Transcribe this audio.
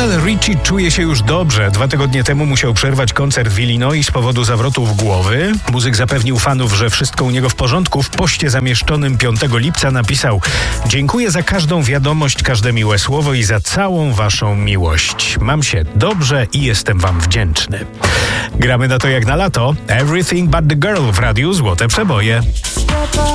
Lionel Richie czuje się już dobrze. 2 tygodnie temu musiał przerwać koncert w Illinois z powodu zawrotów głowy. Muzyk zapewnił fanów, że wszystko u niego w porządku. W poście zamieszczonym 5 lipca napisał: dziękuję za każdą wiadomość, każde miłe słowo i za całą waszą miłość. Mam się dobrze i jestem wam wdzięczny. Gramy na to jak na lato. Everything but the girl w radiu Złote Przeboje.